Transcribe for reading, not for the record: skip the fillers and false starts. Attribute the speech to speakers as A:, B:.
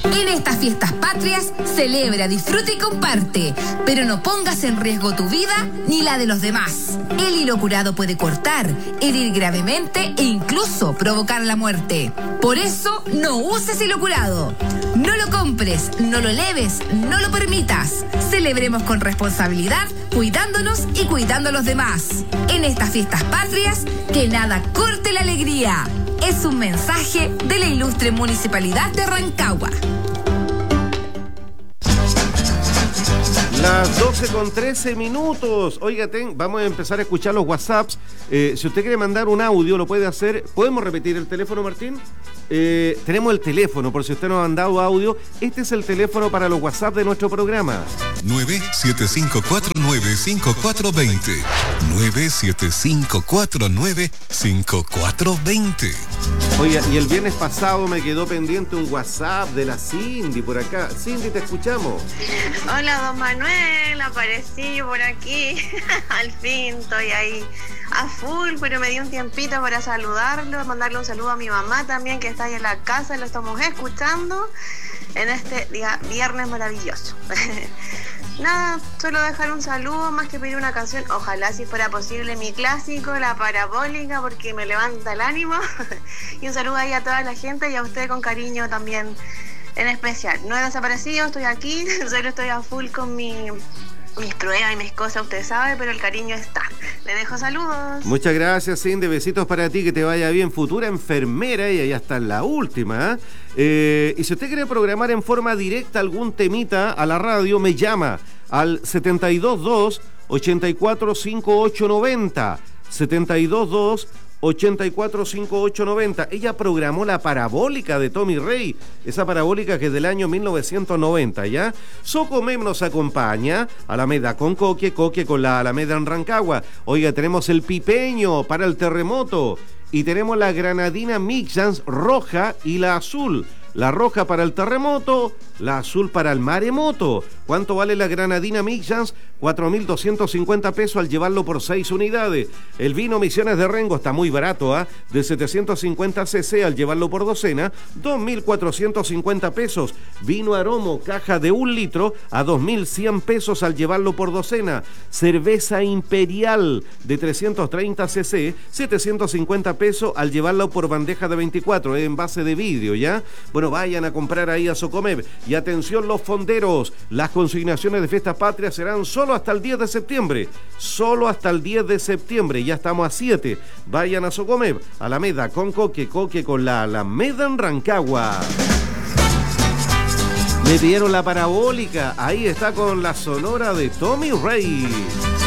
A: En estas fiestas patrias, celebra, disfruta y comparte, pero no pongas en riesgo tu vida ni la de los demás. El hilo curado puede cortar, herir gravemente e incluso provocar la muerte. Por eso, no uses hilo curado. No lo compres, no lo leves, no lo permitas. Celebremos con responsabilidad, cuidándonos y cuidando a los demás. En estas fiestas patrias, que nada corte la alegría. Es un mensaje de la ilustre Municipalidad de Rancagua.
B: Las 12:13. Oiga, vamos a empezar a escuchar los WhatsApps. Si usted quiere mandar un audio, lo puede hacer. ¿Podemos repetir el teléfono, Martín? Tenemos el teléfono, por si usted nos ha mandado audio. Este es el teléfono para los WhatsApp de nuestro programa.
C: 975495420. 975495420.
B: Oiga, y el viernes pasado me quedó pendiente un WhatsApp de la Cindy por acá. Cindy, te escuchamos.
D: Hola, don Manuel, aparecí por aquí. Al fin estoy ahí a full, pero me di un tiempito para saludarlo, mandarle un saludo a mi mamá también, que está ahí en la casa y lo estamos escuchando en este día viernes maravilloso. Nada, solo dejar un saludo más que pedir una canción. Ojalá si fuera posible mi clásico, La Parabólica, porque me levanta el ánimo. Y un saludo ahí a toda la gente y a usted con cariño también en especial. No he desaparecido, estoy aquí, solo estoy a full con mis pruebas y mis cosas, usted sabe, pero el cariño está. Le dejo saludos.
B: Muchas gracias, Cindy. Besitos para ti, que te vaya bien. Futura enfermera, ella ya está en la última. Y si usted quiere programar en forma directa algún temita a la radio, me llama al 722-845890. 722-845890. Ella programó la parabólica de Tommy Rey, esa parabólica que es del año 1990, ¿ya? Socomem nos acompaña, Alameda con Coque, Coque con la Alameda en Rancagua. Oiga, tenemos el pipeño para el terremoto y tenemos la granadina Mixans roja y la azul. La roja para el terremoto, la azul para el maremoto. ¿Cuánto vale la granadina Mixans? 4.250 pesos al llevarlo por 6 unidades. El vino Misiones de Rengo está muy barato, de 750 cc al llevarlo por docena, 2.450 pesos. Vino Aromo, caja de 1 litro, a 2.100 pesos al llevarlo por docena. Cerveza Imperial de 330 cc, 750 pesos al llevarlo por bandeja de 24, en envase de vidrio, ¿ya? Bueno, vayan a comprar ahí a Socomeb. Y atención los fonderos, las consignaciones de Fiestas Patrias serán solo hasta el 10 de septiembre. Solo hasta el 10 de septiembre, ya estamos a 7. Vayan a Socomeb, Alameda con Coque, Coque con la Alameda en Rancagua. Me dieron la parabólica, ahí está con la sonora de Tommy Rey.